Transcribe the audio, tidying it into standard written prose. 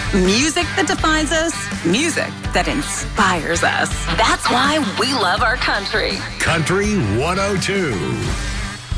Music that defines us, music that inspires us. That's why we love our country. Country 102.